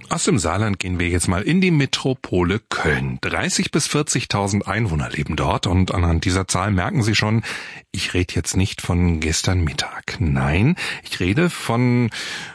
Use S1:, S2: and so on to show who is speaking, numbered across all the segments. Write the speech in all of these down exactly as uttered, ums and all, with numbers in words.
S1: Aus dem Saarland gehen wir jetzt mal in die Metropole Köln. dreißigtausend bis vierzigtausend Einwohner leben dort und anhand dieser Zahl merken Sie schon, ich rede jetzt nicht von gestern Mittag. Nein, ich rede von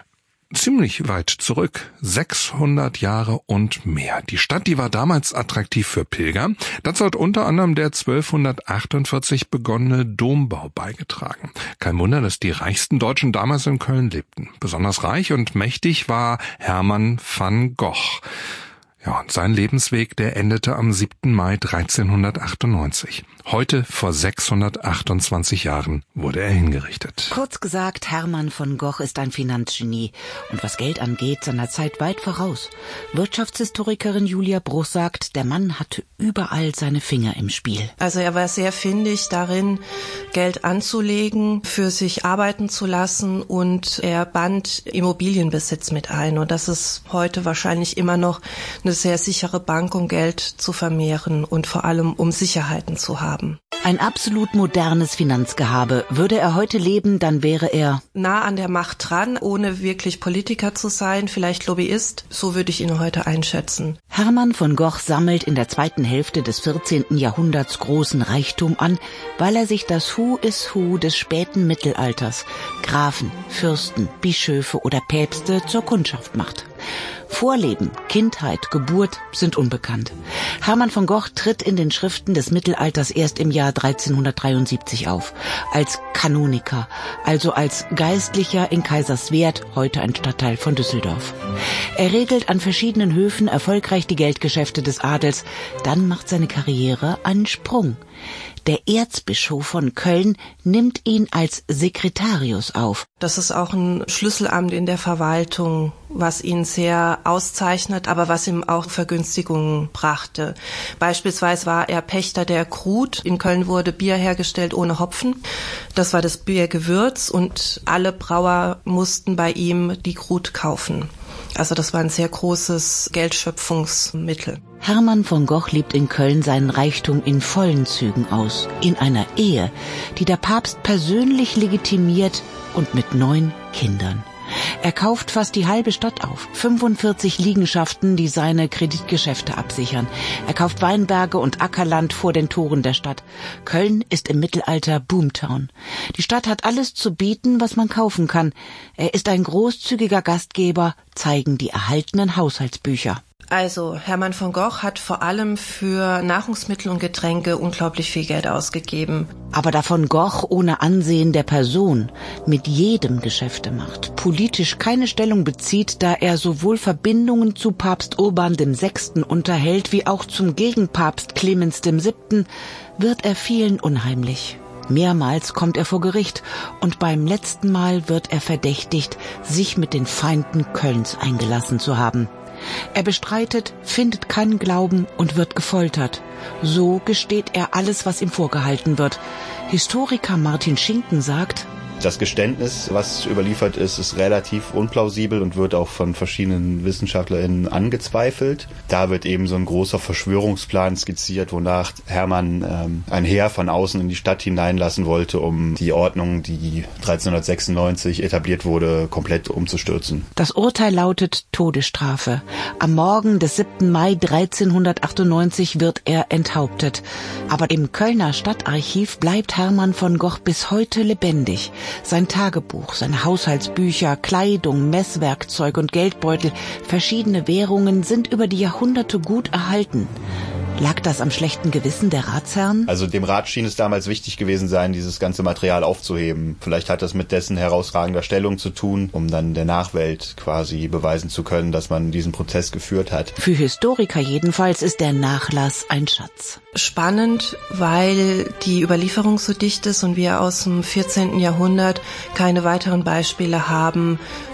S1: ziemlich weit zurück, sechshundert Jahre und mehr. Die Stadt, die war damals attraktiv für Pilger. Dazu hat unter anderem der zwölfhundertachtundvierzig begonnene Dombau beigetragen. Kein Wunder, dass die reichsten Deutschen damals in Köln lebten. Besonders reich und mächtig war Hermann van Gogh. Ja, und sein Lebensweg, der endete am siebten Mai dreizehnhundertachtundneunzig. Heute, vor sechshundertachtundzwanzig Jahren, wurde er hingerichtet.
S2: Kurz gesagt, Hermann von Gogh ist ein Finanzgenie und was Geld angeht, seiner Zeit weit voraus. Wirtschaftshistorikerin Julia Bruch sagt, der Mann hatte überall seine Finger im Spiel.
S3: Also er war sehr findig darin, Geld anzulegen, für sich arbeiten zu lassen, und er band Immobilienbesitz mit ein. Und das ist heute wahrscheinlich immer noch eine sehr sichere Bank, um Geld zu vermehren und vor allem um Sicherheiten zu haben.
S2: Ein absolut modernes Finanzgehabe. Würde er heute leben, dann wäre er
S3: nah an der Macht dran, ohne wirklich Politiker zu sein, vielleicht Lobbyist. So würde ich ihn heute einschätzen.
S2: Hermann von Gogh sammelt in der zweiten Hälfte des vierzehnten Jahrhunderts großen Reichtum an, weil er sich das Who is Who des späten Mittelalters, Grafen, Fürsten, Bischöfe oder Päpste, zur Kundschaft macht. Vorleben, Kindheit, Geburt sind unbekannt. Hermann von Gogh tritt in den Schriften des Mittelalters erst im Jahr dreizehnhundertdreiundsiebzig auf, als Kanoniker, also als Geistlicher in Kaiserswerth, heute ein Stadtteil von Düsseldorf. Er regelt an verschiedenen Höfen erfolgreich die Geldgeschäfte des Adels, dann macht seine Karriere einen Sprung. Der Erzbischof von Köln nimmt ihn als Sekretarius auf.
S3: Das ist auch ein Schlüsselamt in der Verwaltung, was ihn sehr auszeichnet, aber was ihm auch Vergünstigungen brachte. Beispielsweise war er Pächter der Krut. In Köln wurde Bier hergestellt ohne Hopfen. Das war das Biergewürz und alle Brauer mussten bei ihm die Krut kaufen. Also das war ein sehr großes Geldschöpfungsmittel.
S2: Hermann von Gogh lebt in Köln seinen Reichtum in vollen Zügen aus. In einer Ehe, die der Papst persönlich legitimiert und mit neun Kindern. Er kauft fast die halbe Stadt auf, fünfundvierzig Liegenschaften, die seine Kreditgeschäfte absichern. Er kauft Weinberge und Ackerland vor den Toren der Stadt. Köln ist im Mittelalter Boomtown. Die Stadt hat alles zu bieten, was man kaufen kann. Er ist ein großzügiger Gastgeber, zeigen die erhaltenen Haushaltsbücher.
S3: Also Hermann von Gogh hat vor allem für Nahrungsmittel und Getränke unglaublich viel Geld ausgegeben.
S2: Aber da von Gogh ohne Ansehen der Person mit jedem Geschäfte macht, politisch keine Stellung bezieht, da er sowohl Verbindungen zu Papst Urban der Sechste unterhält, wie auch zum Gegenpapst Clemens der Siebte, wird er vielen unheimlich. Mehrmals kommt er vor Gericht und beim letzten Mal wird er verdächtigt, sich mit den Feinden Kölns eingelassen zu haben. Er bestreitet, findet keinen Glauben und wird gefoltert. So gesteht er alles, was ihm vorgehalten wird. Historiker Martin Schinken sagt:
S4: Das Geständnis, was überliefert ist, ist relativ unplausibel und wird auch von verschiedenen WissenschaftlerInnen angezweifelt. Da wird eben so ein großer Verschwörungsplan skizziert, wonach Hermann ähm, ein Heer von außen in die Stadt hineinlassen wollte, um die Ordnung, die dreizehnhundertsechsundneunzig etabliert wurde, komplett umzustürzen.
S2: Das Urteil lautet Todesstrafe. Am Morgen des siebten Mai dreizehnhundertachtundneunzig wird er enthauptet. Aber im Kölner Stadtarchiv bleibt Hermann von Gogh bis heute lebendig. Sein Tagebuch, seine Haushaltsbücher, Kleidung, Messwerkzeug und Geldbeutel, verschiedene Währungen sind über die Jahrhunderte gut erhalten. Lag das am schlechten Gewissen der Ratsherren?
S4: Also dem Rat schien es damals wichtig gewesen sein, dieses ganze Material aufzuheben. Vielleicht hat das mit dessen herausragender Stellung zu tun, um dann der Nachwelt quasi beweisen zu können, dass man diesen Prozess geführt hat.
S2: Für Historiker jedenfalls ist der Nachlass ein Schatz.
S3: Spannend, weil die Überlieferung so dicht ist und wir aus dem vierzehnten Jahrhundert keine weiteren Beispiele haben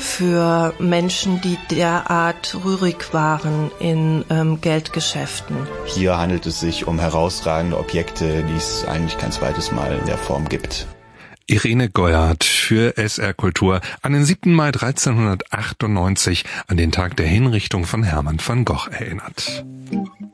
S3: für Menschen, die derart rührig waren in ähm, Geldgeschäften.
S4: Hier handelt es sich um herausragende Objekte, die es eigentlich kein zweites Mal in der Form gibt.
S1: Irene Geuert für S R Kultur an den siebten Mai dreizehnhundertachtundneunzig, an den Tag der Hinrichtung von Hermann van Gogh erinnert.